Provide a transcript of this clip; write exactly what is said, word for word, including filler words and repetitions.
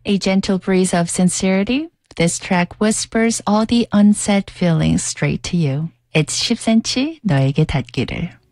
A gentle breeze of sincerity. This track whispers all the unsaid feelings straight to you. It's 십 센티미터 너에게 닿기를.